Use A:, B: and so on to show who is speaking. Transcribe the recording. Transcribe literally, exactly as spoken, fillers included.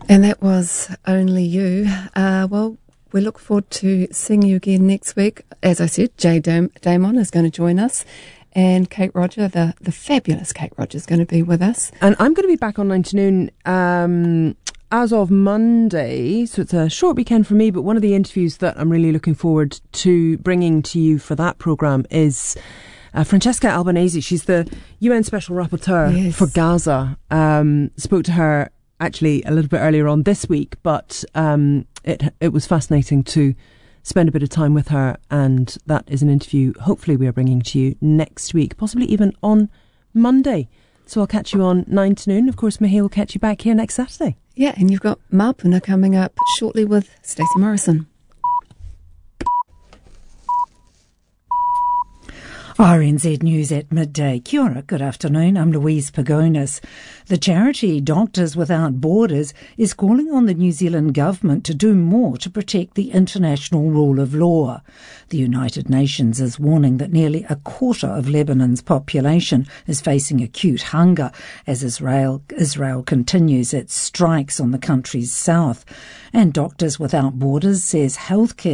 A: And that was Only You. Uh, well, we look forward to seeing you again next week. As I said, Jay Dam- Damon is going to join us. And Kate Roger, the, the fabulous Kate Roger, is going to be with us.
B: And I'm going to be back on nine to noon um, as of Monday. So it's a short weekend for me, but one of the interviews that I'm really looking forward to bringing to you for that programme is uh, Francesca Albanese. She's the U N Special Rapporteur
A: yes.
B: for Gaza. Um, spoke to her actually a little bit earlier on this week, but um, it it was fascinating to spend a bit of time with her, and that is an interview hopefully we are bringing to you next week, possibly even on Monday. So I'll catch you on nine to noon. Of course, Mahia will catch you back here next Saturday.
A: Yeah, and you've got Mapuna coming up shortly with Stacey Morrison.
C: R N Z News at midday. Kia ora, good afternoon. I'm Louise Pagonis. The charity Doctors Without Borders is calling on the New Zealand government to do more to protect the international rule of law. The United Nations is warning that nearly a quarter of Lebanon's population is facing acute hunger as Israel, Israel continues its strikes on the country's south. And Doctors Without Borders says healthcare